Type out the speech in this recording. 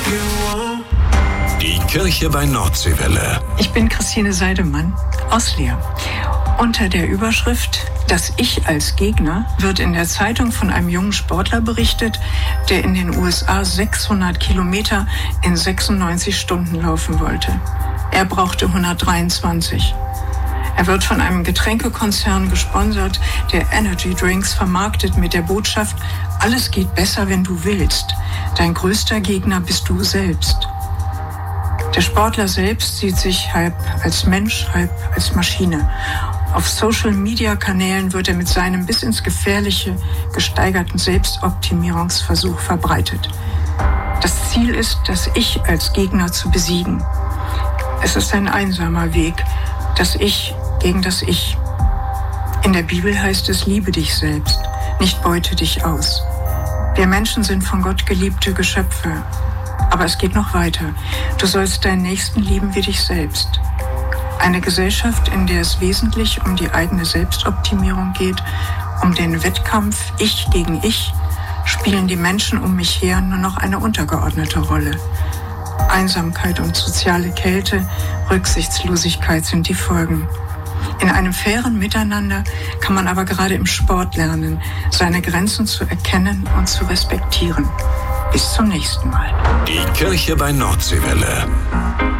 Die Kirche bei Nordseewelle. Ich bin Christine Seidemann aus Leer. Unter der Überschrift "Das Ich als Gegner" wird in der Zeitung von einem jungen Sportler berichtet, der in den USA 600 Kilometer in 96 Stunden laufen wollte. Er brauchte 123. Er wird von einem Getränkekonzern gesponsert, der Energy Drinks vermarktet mit der Botschaft: Alles geht besser, wenn du willst. Dein größter Gegner bist du selbst. Der Sportler selbst sieht sich halb als Mensch, halb als Maschine. Auf Social-Media-Kanälen wird er mit seinem bis ins Gefährliche gesteigerten Selbstoptimierungsversuch verbreitet. Das Ziel ist, das Ich als Gegner zu besiegen. Es ist ein einsamer Weg, das Ich gegen das Ich. In der Bibel heißt es: Liebe dich selbst, nicht beute dich aus. Wir Menschen sind von Gott geliebte Geschöpfe. Aber es geht noch weiter. Du sollst deinen Nächsten lieben wie dich selbst. Eine Gesellschaft, in der es wesentlich um die eigene Selbstoptimierung geht, um den Wettkampf Ich gegen Ich, spielen die Menschen um mich her nur noch eine untergeordnete Rolle. Einsamkeit und soziale Kälte, Rücksichtslosigkeit sind die Folgen. In einem fairen Miteinander kann man aber gerade im Sport lernen, seine Grenzen zu erkennen und zu respektieren. Bis zum nächsten Mal. Die Kirche bei Nordseewelle.